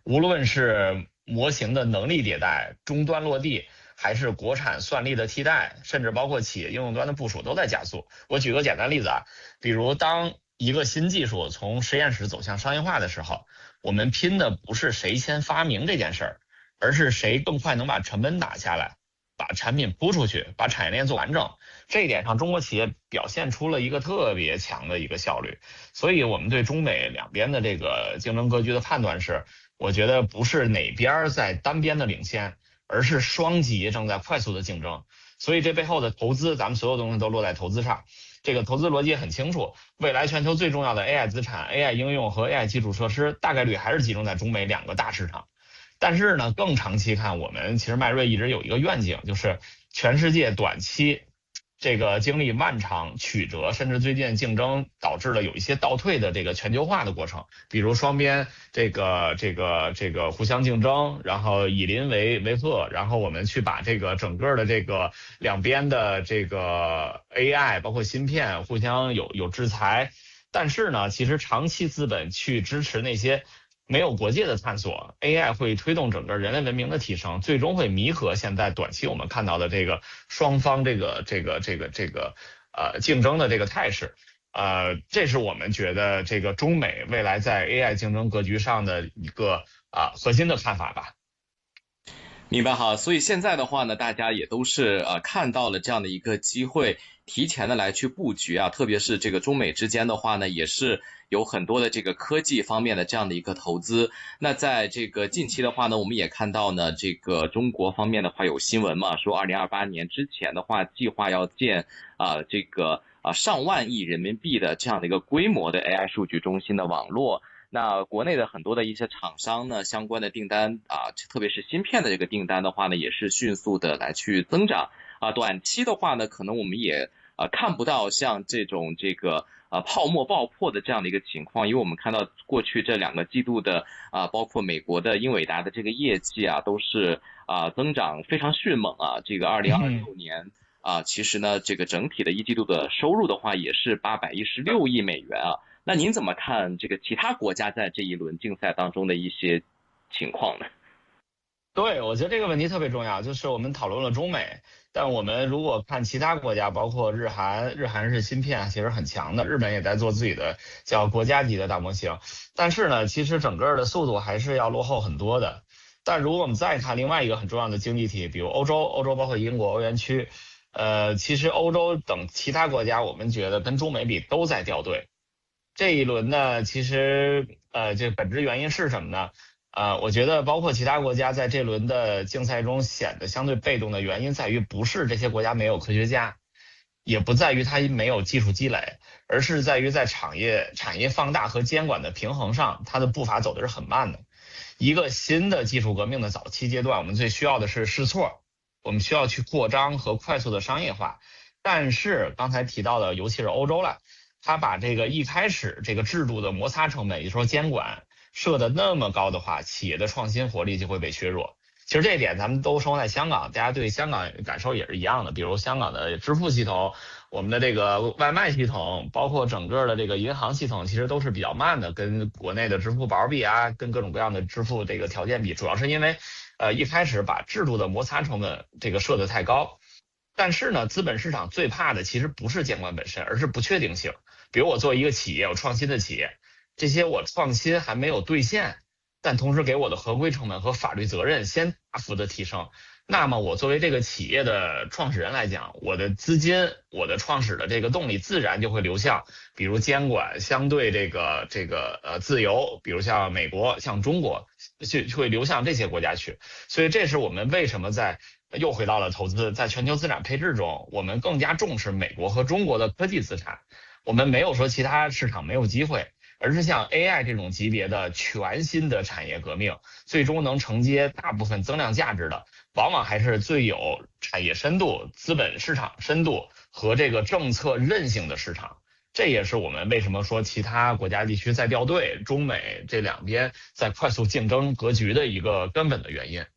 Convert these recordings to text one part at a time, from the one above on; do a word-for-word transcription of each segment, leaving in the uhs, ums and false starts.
无论是模型的能力迭代、终端落地，还是国产算力的替代，甚至包括企业应用端的部署都在加速。我举个简单例子啊，比如当一个新技术从实验室走向商业化的时候，我们拼的不是谁先发明这件事儿，而是谁更快能把成本打下来，把产品铺出去，把产业链做完整。这一点上，中国企业表现出了一个特别强的一个效率。所以我们对中美两边的这个竞争格局的判断是，我觉得不是哪边在单边的领先，而是双极正在快速的竞争。所以这背后的投资，咱们所有东西都落在投资上。这个投资逻辑也很清楚，未来全球最重要的 A I 资产、A I 应用和 A I 基础设施，大概率还是集中在中美两个大市场。但是呢，更长期看，我们其实迈锐一直有一个愿景，就是全世界短期这个经历漫长曲折，甚至最近竞争导致了有一些倒退的这个全球化的过程，比如双边这个这个这个互相竞争，然后以邻为为壑，然后我们去把这个整个的这个两边的这个 A I 包括芯片互相有有制裁。但是呢，其实长期资本去支持那些没有国界的探索 ，A I 会推动整个人类文明的提升，最终会弥合现在短期我们看到的这个双方这个这个这个这个呃竞争的这个态势。呃，这是我们觉得这个中美未来在 A I 竞争格局上的一个啊、呃、核心的看法吧。 明白哈，所以现在的话呢，大家也都是呃看到了这样的一个机会，提前的来去布局啊，特别是这个中美之间的话呢，也是有很多的这个科技方面的这样的一个投资。那在这个近期的话呢，我们也看到呢，这个中国方面的话有新闻嘛，说二零二八年之前的话，计划要建啊、呃、这个啊、呃、上万亿人民币的这样的一个规模的 A I 数据中心的网络。那国内的很多的一些厂商呢，相关的订单啊，特别是芯片的这个订单的话呢，也是迅速的来去增长啊。短期的话呢，可能我们也啊看不到像这种这个啊泡沫爆破的这样的一个情况，因为我们看到过去这两个季度的啊，包括美国的英伟达的这个业绩啊，都是啊增长非常迅猛啊。这个二零二六年啊，其实呢，这个整体的一季度的收入的话，也是八百一十六亿美元啊。那您怎么看这个其他国家在这一轮竞赛当中的一些情况呢？ 对，我觉得这个问题特别重要，就是我们讨论了中美，但我们如果看其他国家，包括日韩，日韩是芯片其实很强的，日本也在做自己的叫国家级的大模型，但是呢，其实整个的速度还是要落后很多的。但如果我们再看另外一个很重要的经济体，比如欧洲，欧洲包括英国、欧元区，呃，其实欧洲等其他国家，我们觉得跟中美比都在掉队。这一轮呢，其实呃，这本质原因是什么呢？呃，我觉得包括其他国家在这轮的竞赛中显得相对被动的原因在于，不是这些国家没有科学家，也不在于它没有技术积累，而是在于在产业产业放大和监管的平衡上，它的步伐走的是很慢的。一个新的技术革命的早期阶段，我们最需要的是试错，我们需要去扩张和快速的商业化。但是刚才提到的，尤其是欧洲了。他把这个一开始这个制度的摩擦成本，也就是说监管设的那么高的话，企业的创新活力就会被削弱。其实这一点咱们都生活在香港，大家对香港感受也是一样的。比如香港的支付系统，我们的这个外卖系统，包括整个的这个银行系统，其实都是比较慢的，跟国内的支付宝比啊，跟各种各样的支付这个条件比，主要是因为呃一开始把制度的摩擦成本这个设得太高。但是呢，资本市场最怕的其实不是监管本身，而是不确定性。比如我作为一个企业，我创新的企业，这些我创新还没有兑现，但同时给我的合规成本和法律责任先大幅的提升，那么我作为这个企业的创始人来讲，我的资金，我的创始的这个动力自然就会流向，比如监管相对这个这个呃自由，比如像美国、像中国，就会流向这些国家去。所以这是我们为什么在又回到了投资，在全球资产配置中，我们更加重视美国和中国的科技资产。我们没有说其他市场没有机会，而是像 A I 这种级别的全新的产业革命，最终能承接大部分增量价值的，往往还是最有产业深度、资本市场深度和这个政策韧性的市场。这也是我们为什么说其他国家地区在掉队，中美这两边在快速竞争格局的一个根本的原因。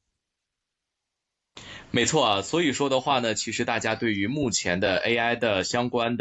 没错啊，所以说的话呢，其实大家对于目前的 A I 的相关的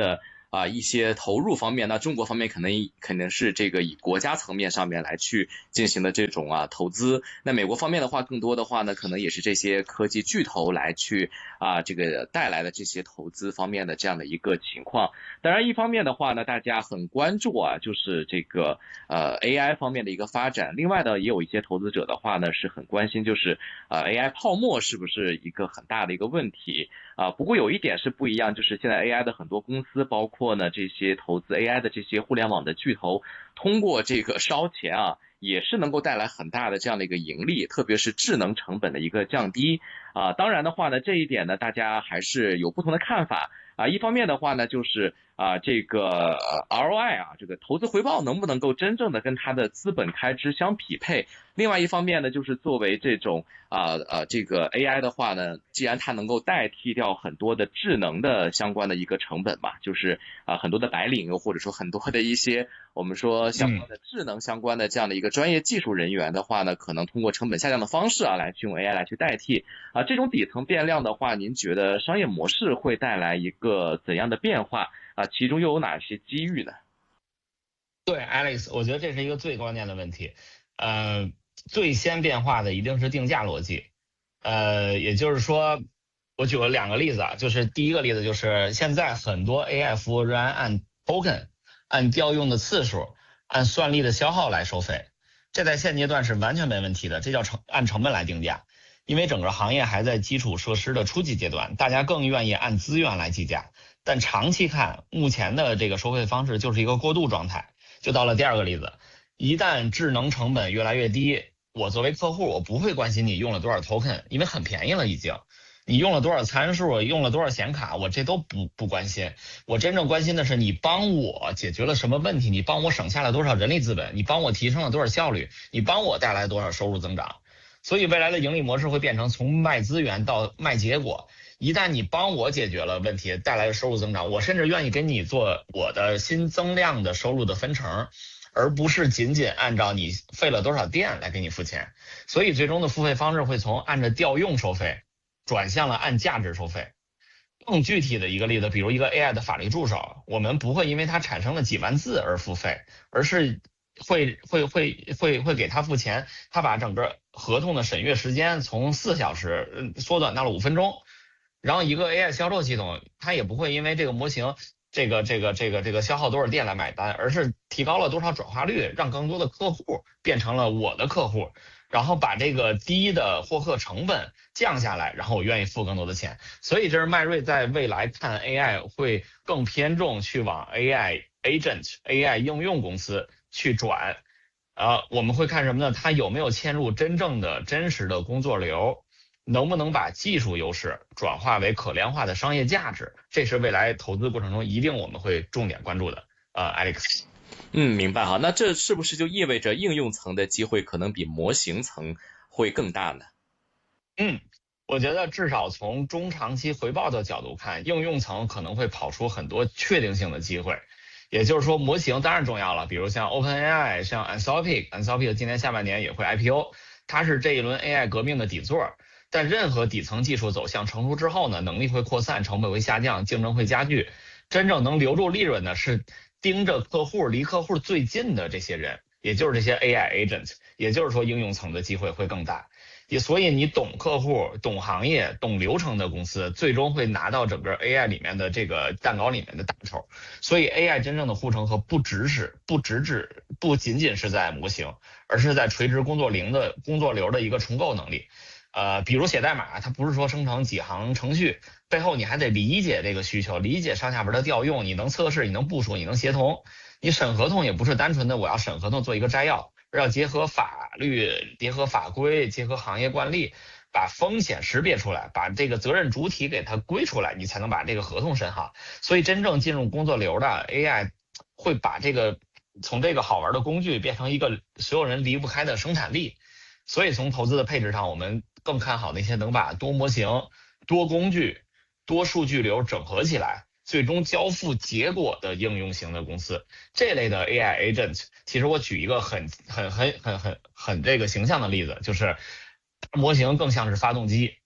啊一些投入方面，那中国方面可能可能是这个以国家层面上面来去进行的这种啊投资，那美国方面的话更多的话呢，可能也是这些科技巨头来去啊这个带来的这些投资方面的这样的一个情况。当然一方面的话呢，大家很关注啊就是这个呃 A I 方面的一个发展，另外呢也有一些投资者的话呢是很关心就是呃 A I 泡沫是不是一个很大的一个问题啊。不过有一点是不一样，就是现在 A I 的很多公司，包括呢这些投资 A I 的这些互联网的巨头，通过这个烧钱啊，也是能够带来很大的这样的一个盈利，特别是智能成本的一个降低啊。当然的话呢，这一点呢，大家还是有不同的看法啊。一方面的话呢，就是啊这个 R O I 啊，这个投资回报能不能够真正的跟它的资本开支相匹配？另外一方面呢，就是作为这种啊呃这个 A I 的话呢，既然它能够代替掉很多的智能的相关的一个成本嘛，就是啊很多的白领或者说很多的一些我们说相关的智能相关的这样的一个专业技术人员的话呢，可能通过成本下降的方式啊，来去用 A I 来去代替啊。这种底层变量的话，您觉得商业模式会带来一个怎样的变化啊？其中又有哪些机遇呢？ 对 ，Alex，我觉得这是一个最关键的问题。呃，最先变化的一定是定价逻辑。呃，也就是说，我举了两个例子啊，就是第一个例子就是现在很多 A I 服务仍然按 token、按调用的次数、按算力的消耗来收费，这在现阶段是完全没问题的，这叫成按成本来定价。因为整个行业还在基础设施的初级阶段，大家更愿意按资源来计价。但长期看，目前的这个收费方式就是一个过渡状态。就到了第二个例子，一旦智能成本越来越低，我作为客户，我不会关心你用了多少 token， 因为很便宜了已经。你用了多少参数，用了多少显卡，我这都不不关心。我真正关心的是你帮我解决了什么问题，你帮我省下了多少人力资本，你帮我提升了多少效率，你帮我带来多少收入增长。所以未来的盈利模式会变成从卖资源到卖结果。一旦你帮我解决了问题，带来的收入增长，我甚至愿意跟你做我的新增量的收入的分成，而不是仅仅按照你费了多少电来给你付钱。所以最终的付费方式会从按照调用收费转向了按价值收费。更具体的一个例子，比如一个 A I 的法律助手，我们不会因为它产生了几万字而付费，而是会会会会会给他付钱，他把整个合同的审阅时间从四小时缩短到了五分钟。然后一个 A I 销售系统，它也不会因为这个模型这个这个这个这个消耗多少电来买单，而是提高了多少转化率，让更多的客户变成了我的客户，然后把这个低的获客成本降下来，然后我愿意付更多的钱。所以这是迈锐在未来看 A I 会更偏重去往 A I agent、A I 应用公司去转。呃，我们会看什么呢？它有没有嵌入真正的真实的工作流？能不能把技术优势转化为可量化的商业价值？这是未来投资过程中一定我们会重点关注的。呃 ，Alex， 嗯，明白哈。那这是不是就意味着应用层的机会可能比模型层会更大呢？ 嗯，我觉得至少从中长期回报的角度看，应用层可能会跑出很多确定性的机会。也就是说，模型当然重要了，比如像 OpenAI、像 Anthropic，Anthropic 今年下半年也会 I P O， 它是这一轮 A I 革命的底座。但任何底层技术走向成熟之后呢，能力会扩散，成本会下降，竞争会加剧。真正能留住利润的是盯着客户、离客户最近的这些人，也就是这些 A I agent， 也就是说应用层的机会会更大。也所以你懂客户、懂行业、懂流程的公司，最终会拿到整个 A I 里面的这个蛋糕里面的大头。所以 A I 真正的护城河不只是不只只不仅仅是在模型，而是在垂直工作零的工作流的一个重构能力。呃，比如写代码，它不是说生成几行程序，背后你还得理解这个需求，理解上下文的调用，你能测试，你能部署，你能协同。你审合同也不是单纯的我要审合同做一个摘要，而要结合法律、结合法规、结合行业惯例，把风险识别出来，把这个责任主体给它归出来，你才能把这个合同审好。所以真正进入工作流的 A I 会把这个从这个好玩的工具变成一个所有人离不开的生产力。所以从投资的配置上，我们更看好那些能把多模型、多工具、多数据流整合起来，最终交付结果的应用型的公司。这类的 A I agent， 其实我举一个很很很很很很这个形象的例子，就是模型更像是发动机，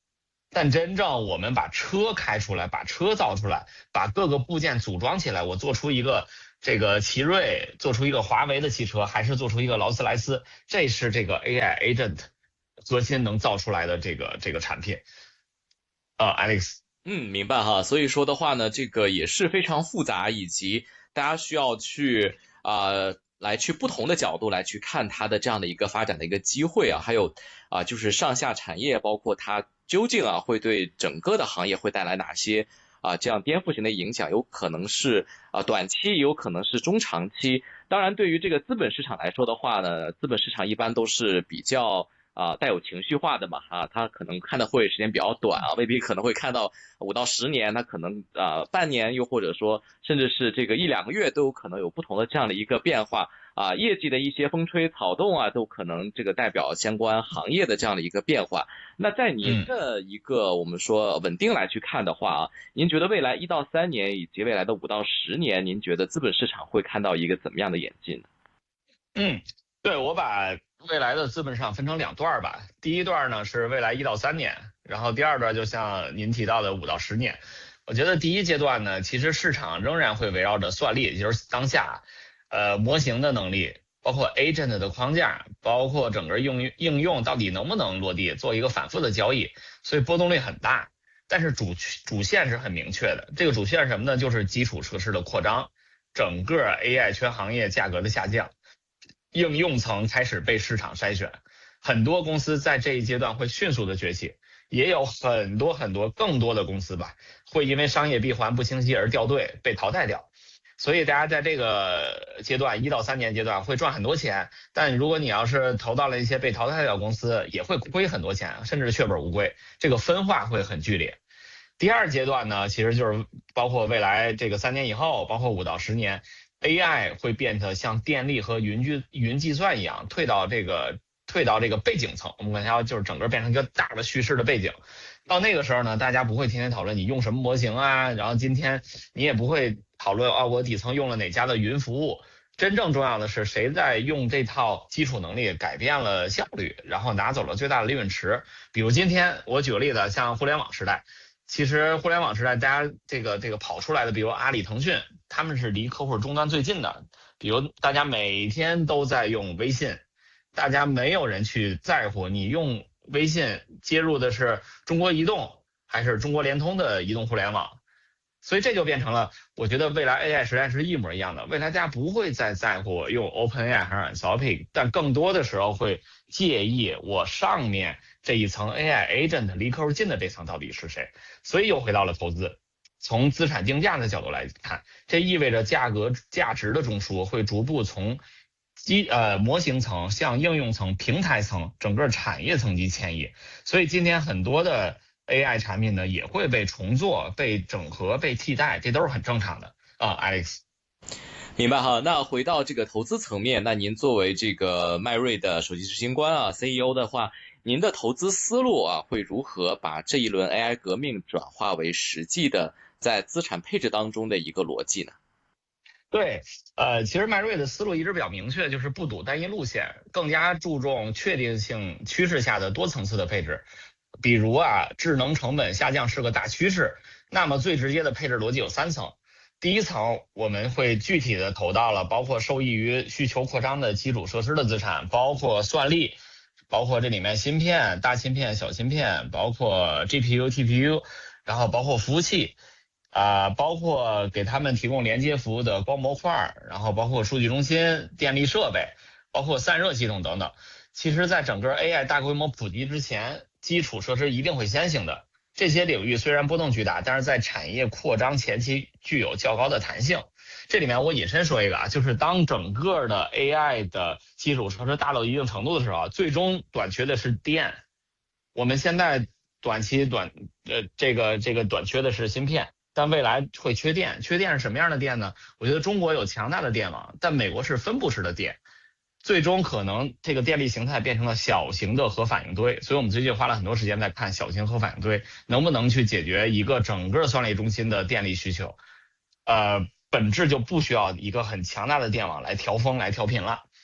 但真正我们把车开出来，把车造出来，把各个部件组装起来，我做出一个这个奇瑞，做出一个华为的汽车，还是做出一个劳斯莱斯，这是这个 A I agent 核心能造出来的这个这个产品。呃 Alex。 嗯，明白哈。所以说的话呢，这个也是非常复杂，以及大家需要去啊、呃、来去不同的角度来去看它的这样的一个发展的一个机会啊，还有啊、呃、就是上下产业，包括它究竟啊会对整个的行业会带来哪些啊、呃、这样颠覆性的影响，有可能是啊、呃、短期，也有可能是中长期。当然，对于这个资本市场来说的话呢，资本市场一般都是比较啊、呃，带有情绪化的嘛，啊，他可能看的会时间比较短啊，未必可能会看到五到十年，他可能啊、呃、半年，又或者说甚至是这个一两个月都有可能有不同的这样的一个变化啊，业绩的一些风吹草动啊，都可能这个代表相关行业的这样的一个变化。那在您的一个我们说稳定来去看的话啊，您觉得未来一到三年以及未来的五到十年，您觉得资本市场会看到一个怎么样的演进呢？ 嗯，对，我把未来的资本市场分成两段吧。第一段呢是未来一到三年，然后第二段就像您提到的五到十年。我觉得第一阶段呢，其实市场仍然会围绕着算力，也就是当下，呃，模型的能力，包括 agent 的框架，包括整个应应用到底能不能落地，做一个反复的交易，所以波动率很大。但是主主线是很明确的，这个主线是什么呢？就是基础设施的扩张，整个 A I 全行业价格的下降。应用层开始被市场筛选，很多公司在这一阶段会迅速的崛起，也有很多很多更多的公司吧，会因为商业闭环不清晰而掉队被淘汰掉。所以大家在这个阶段一到三年阶段会赚很多钱，但如果你要是投到了一些被淘汰掉的公司，也会亏很多钱，甚至血本无归，这个分化会很剧烈。第二阶段呢，其实就是包括未来这个三年以后，包括五到十年。A I 会变得像电力和云计云计算一样，退到这个退到这个背景层，我们管它就是整个变成一个大的叙事的背景。到那个时候呢，大家不会天天讨论你用什么模型啊，然后今天你也不会讨论啊我底层用了哪家的云服务。真正重要的是谁在用这套基础能力改变了效率，然后拿走了最大的利润池。比如今天我举个例子，像互联网时代。其实互联网时代，大家这个这个跑出来的，比如阿里、腾讯，他们是离客户终端最近的。比如大家每天都在用微信，大家没有人去在乎你用微信接入的是中国移动还是中国联通的移动互联网。所以这就变成了，我觉得未来 A I 时代是一模一样的。未来大家不会再在乎用 OpenAI 还是 Anthropic， 但更多的时候会介意我上面这一层 A I agent 离客户近的这层到底是谁。所以又回到了投资。从资产定价的角度来看，这意味着价格价值的中枢会逐步从基呃模型层向应用层、平台层、整个产业层级迁移。所以今天很多的A I 产品呢也会被重做、被整合、被替代，这都是很正常的啊 ，Alex。 明白哈，那回到这个投资层面，那您作为这个迈瑞的首席执行官啊 C E O 的话，您的投资思路啊会如何把这一轮 A I 革命转化为实际的在资产配置当中的一个逻辑呢？ 对，呃，其实迈瑞的思路一直比较明确，就是不赌单一路线，更加注重确定性趋势下的多层次的配置。比如啊，智能成本下降是个大趋势，那么最直接的配置逻辑有三层。第一层我们会具体的投到了包括受益于需求扩张的基础设施的资产，包括算力，包括这里面芯片、大芯片、小芯片，包括 G P U、T P U， 然后包括服务器，啊、呃，包括给他们提供连接服务的光模块，然后包括数据中心、电力设备，包括散热系统等等。其实在整个 A I 大规模普及之前，基础设施一定会先行的。这些领域虽然波动巨大，但是在产业扩张前期具有较高的弹性。这里面我引申说一个啊，就是当整个的 A I 的基础设施大到一定程度的时候，最终短缺的是电。我们现在短期短呃这个这个短缺的是芯片，但未来会缺电。缺电是什么样的电呢？我觉得中国有强大的电网，但美国是分布式的电。最终可能这个电力形态变成了小型的核反应堆，所以我们最近花了很多时间在看小型核反应堆能不能去解决一个整个算力中心的电力需求。呃，本质就不需要一个很强大的电网来调峰来调频了。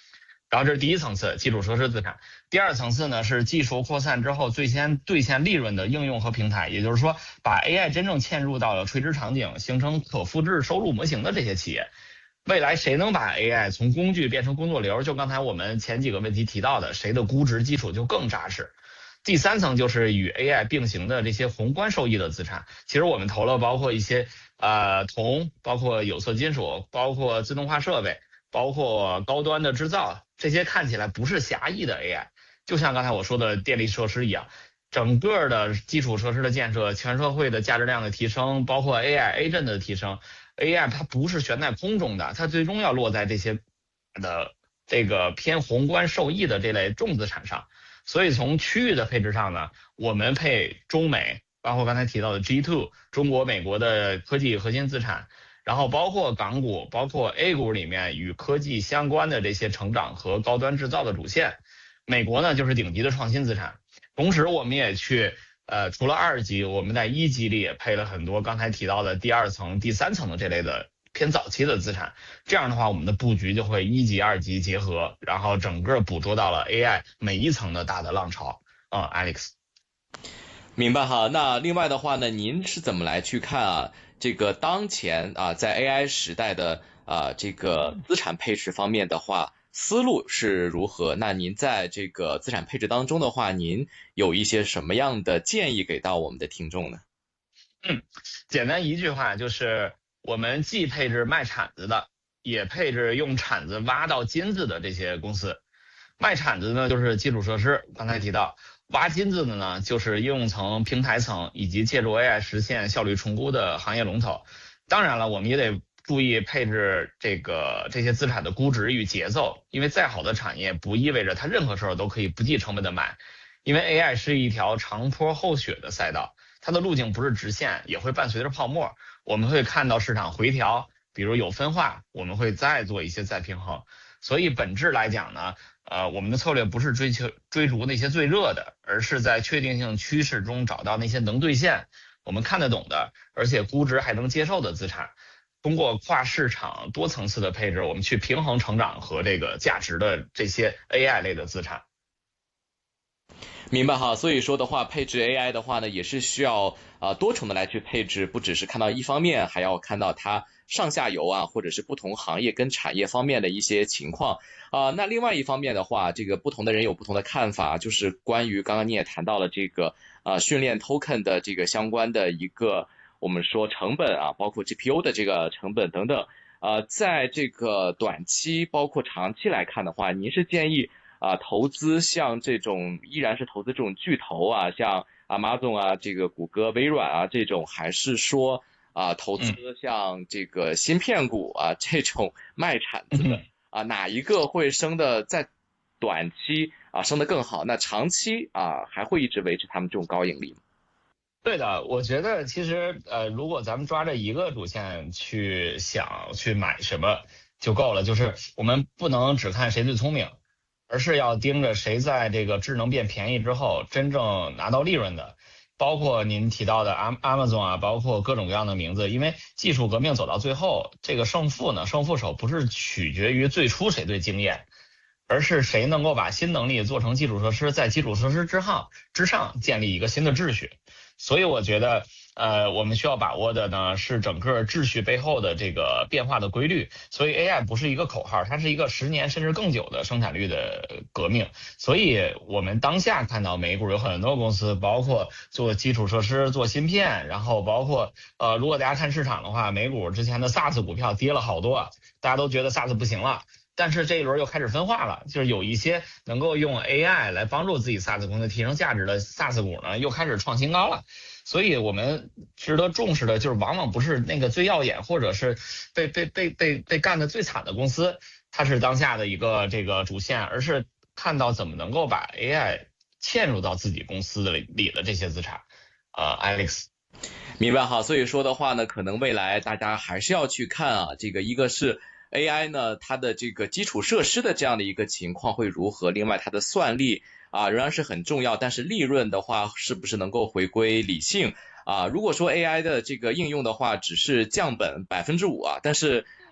然后这是第一层次基础设施资产。第二层次呢是技术扩散之后最先兑现利润的应用和平台，也就是说把 A I 真正嵌入到了垂直场景，形成可复制收入模型的这些企业。未来谁能把 A I 从工具变成工作流，就刚才我们前几个问题提到的，谁的估值基础就更扎实。第三层就是与 A I 并行的这些宏观收益的资产，其实我们投了包括一些呃铜，包括有色金属，包括自动化设备，包括高端的制造，这些看起来不是狭义的 A I， 就像刚才我说的电力设施一样，整个的基础设施的建设，全社会的价值量的提升，包括 A I agent 的提升， A I 它不是悬在空中的，它最终要落在这些的这个偏宏观受益的这类重资产上。所以从区域的配置上呢，我们配中美，包括刚才提到的 G 二 中国美国的科技核心资产，然后包括港股，包括 A 股里面与科技相关的这些成长和高端制造的主线。美国呢就是顶级的创新资产，同时我们也去呃除了二级，我们在一级里也配了很多刚才提到的第二层、第三层的这类的偏早期的资产。这样的话我们的布局就会一级二级结合，然后整个捕捉到了 A I 每一层的大的浪潮啊、呃、Alex。 明白哈。那另外的话呢，您是怎么来去看啊这个当前啊在 A I 时代的啊这个资产配置方面的话思路是如何？那您在这个资产配置当中的话，您有一些什么样的建议给到我们的听众呢？ 嗯，简单一句话就是我们既配置卖铲子的，也配置用铲子挖到金子的这些公司。卖铲子呢就是基础设施，刚才提到挖金子的呢就是应用层、平台层以及借助 A I 实现效率重估的行业龙头。当然了，我们也得注意配置这个这些资产的估值与节奏，因为再好的产业不意味着它任何时候都可以不计成本的买，因为 A I 是一条长坡厚雪的赛道，它的路径不是直线，也会伴随着泡沫。我们会看到市场回调，比如有分化，我们会再做一些再平衡。所以本质来讲呢，呃，我们的策略不是追求追逐那些最热的，而是在确定性趋势中找到那些能兑现、我们看得懂的，而且估值还能接受的资产。通过跨市场多层次的配置，我们去平衡成长和这个价值的这些 A I 类的资产。 明白哈。所以说的话，配置 A I 的话呢，也是需要啊、呃、多重的来去配置，不只是看到一方面，还要看到它上下游啊，或者是不同行业跟产业方面的一些情况啊、呃。那另外一方面的话，这个不同的人有不同的看法，就是关于刚刚你也谈到了这个呃训练 token 的这个相关的一个我们说成本啊，包括 G P U 的这个成本等等。呃，在这个短期包括长期来看的话，您是建议啊、呃，投资像这种依然是投资这种巨头啊，像 Amazon 啊，这个谷歌、微软啊这种，还是说啊、呃、投资像这个芯片股啊这种卖铲子的啊、呃、哪一个会升的在短期啊升得更好？那长期啊还会一直维持他们这种高盈利吗？ 对的，我觉得其实呃，如果咱们抓着一个主线去想去买什么就够了，就是我们不能只看谁最聪明，而是要盯着谁在这个智能变便宜之后真正拿到利润的，包括您提到的 Amazon 啊，包括各种各样的名字。因为技术革命走到最后，这个胜负呢，胜负手不是取决于最初谁最惊艳，而是谁能够把新能力做成基础设施，在基础设施之上之上建立一个新的秩序。所以我觉得呃，我们需要把握的呢是整个秩序背后的这个变化的规律。所以 A I 不是一个口号，它是一个十年甚至更久的生产率的革命。所以我们当下看到美股有很多公司，包括做基础设施、做芯片，然后包括呃，如果大家看市场的话，美股之前的 SaaS 股票跌了好多，大家都觉得 SaaS 不行了。但是这一轮又开始分化了，就是有一些能够用 A I 来帮助自己 SaaS 公司提升价值的 SaaS 股呢，又开始创新高了。所以我们值得重视的就是，往往不是那个最耀眼，或者是被被被被被干得最惨的公司，它是当下的一个这个主线，而是看到怎么能够把 A I 嵌入到自己公司的里的这些资产。呃 ，Alex。 明白哈。所以说的话呢，可能未来大家还是要去看啊，这个一个是A I 呢，它的这个基础设施的这样的一个情况会如何？另外，它的算力啊仍然是很重要，但是利润的话，是不是能够回归理性啊？如果说 A I 的这个应用的话，只是降本百分之五啊，但是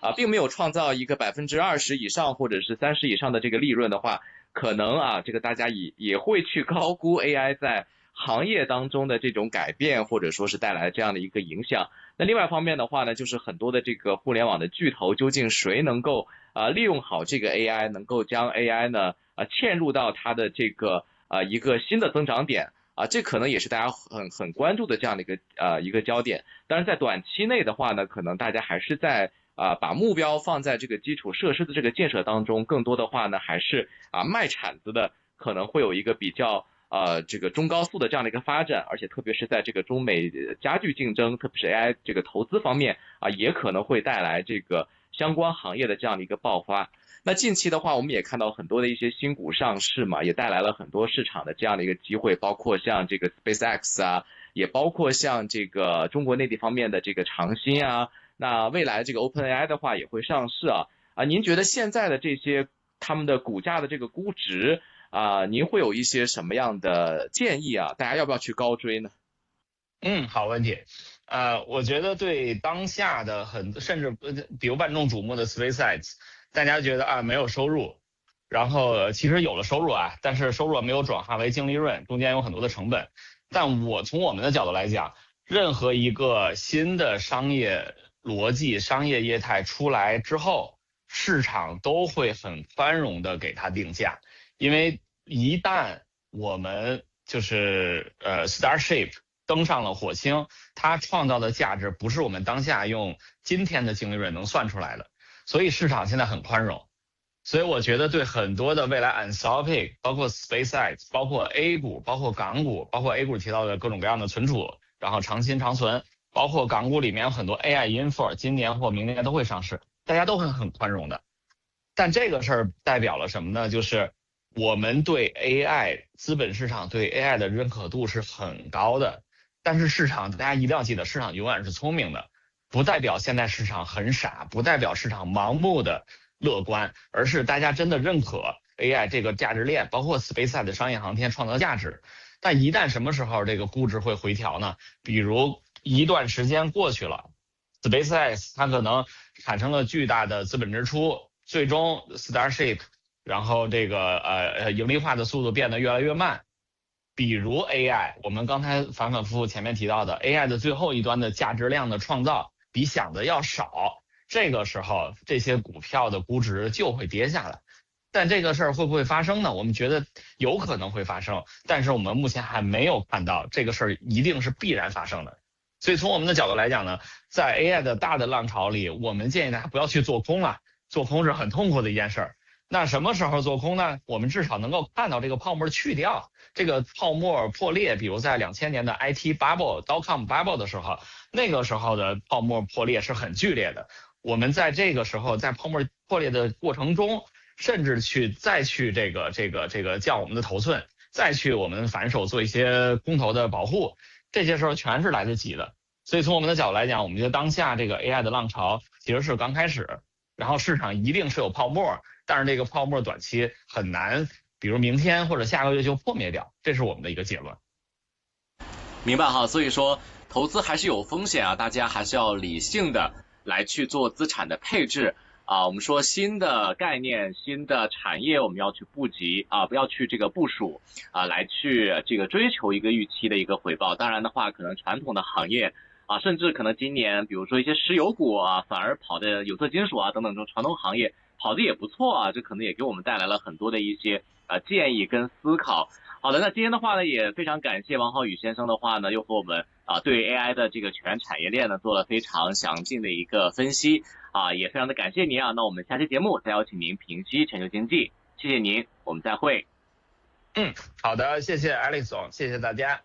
啊，并没有创造一个百分之二十以上或者是三十以上的这个利润的话，可能啊，这个大家也也会去高估 A I 在行业当中的这种改变，或者说是带来这样的一个影响。那另外一方面的话呢，就是很多的这个互联网的巨头，究竟谁能够啊、呃、利用好这个 A I， 能够将 A I 呢啊、呃、嵌入到它的这个啊、呃、一个新的增长点啊，这可能也是大家很很关注的这样的一个呃一个焦点。当然在短期内的话呢，可能大家还是在啊、呃把目标放在这个基础设施的这个建设当中，更多的话呢还是啊卖铲子的可能会有一个比较呃，这个中高速的这样的一个发展，而且特别是在这个中美加剧竞争，特别是 A I 这个投资方面啊，也可能会带来这个相关行业的这样的一个爆发。那近期的话，我们也看到很多的一些新股上市嘛，也带来了很多市场的这样的一个机会，包括像这个 SpaceX 啊，也包括像这个中国内地方面的这个长鑫啊，那未来这个 OpenAI 的话也会上市啊。啊，您觉得现在的这些他们的股价的这个估值啊、呃，您会有一些什么样的建议啊？大家要不要去高追呢？ 嗯，好问题。呃，我觉得对当下的很甚至比如万众瞩目的 SpaceX， 大家觉得啊没有收入，然后其实有了收入啊，但是收入没有转化为净利润，中间有很多的成本。但我从我们的角度来讲，任何一个新的商业逻辑、商业业态出来之后，市场都会很宽容的给它定价，因为一旦我们就是呃 Starship 登上了火星，它创造的价值不是我们当下用今天的净利润能算出来的，所以市场现在很宽容。所以我觉得对很多的未来 Anthropic， 包括 SpaceX， 包括 A 股，包括港股，包括 A 股提到的各种各样的存储，然后长鑫长存，包括港股里面有很多 A I Info， 今年或明年都会上市，大家都很很宽容的。但这个事儿代表了什么呢？就是我们对 A I 资本市场对 A I 的认可度是很高的，但是市场大家一定要记得，市场永远是聪明的，不代表现在市场很傻，不代表市场盲目的乐观，而是大家真的认可 A I 这个价值链，包括 SpaceX 的商业航天创造价值。但一旦什么时候这个估值会回调呢？比如一段时间过去了， SpaceX 它可能产生了巨大的资本支出，最终 Starship 然后这个呃盈利化的速度变得越来越慢。比如 A I， 我们刚才反反复复前面提到的 A I 的最后一端的价值量的创造比想的要少，这个时候这些股票的估值就会跌下来。但这个事儿会不会发生呢？我们觉得有可能会发生，但是我们目前还没有看到这个事儿一定是必然发生的。所以从我们的角度来讲呢，在 A I 的大的浪潮里，我们建议大家不要去做空了，做空是很痛苦的一件事儿。那什么时候做空呢？我们至少能够看到这个泡沫去掉，这个泡沫破裂，比如在两千年的 I T bubble、dot-com bubble 的时候，那个时候的泡沫破裂是很剧烈的。我们在这个时候，在泡沫破裂的过程中，甚至去再去这个这个这个降我们的头寸，再去我们反手做一些空头的保护，这些时候全是来得及的。所以从我们的角度来讲，我们觉得当下这个 A I 的浪潮其实是刚开始，然后市场一定是有泡沫，但是这个泡沫短期很难，比如明天或者下个月就破灭掉，这是我们的一个结论。 明白哈，所以说投资还是有风险啊，大家还是要理性的来去做资产的配置啊。我们说新的概念、新的产业，我们要去布局啊，不要去这个部署啊，来去这个追求一个预期的一个回报。当然的话，可能传统的行业啊，甚至可能今年比如说一些石油股啊，反而跑的有色金属啊等等这种传统行业跑的也不错啊，这可能也给我们带来了很多的一些啊建议跟思考。好的，那今天的话呢，也非常感谢王浩宇先生的话呢，又和我们啊对 A I 的这个全产业链呢做了非常详尽的一个分析啊，也非常的感谢您啊。那我们下期节目再邀请您评析全球经济，谢谢您，我们再会。 嗯，好的，谢谢 Alex 总，谢谢大家。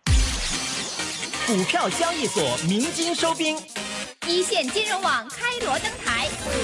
股票交易所鸣金收兵， 一线金融网开锣登台。